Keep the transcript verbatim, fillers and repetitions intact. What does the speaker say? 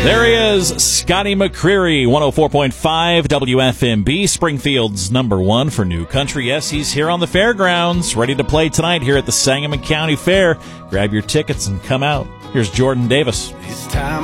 There he is, Scotty McCreery, one oh four point five W F M B, Springfield's number one for new country. Yes, he's here on the fairgrounds, ready to play tonight here at the Sangamon County Fair. Grab your tickets and come out. Here's Jordan Davis. It's time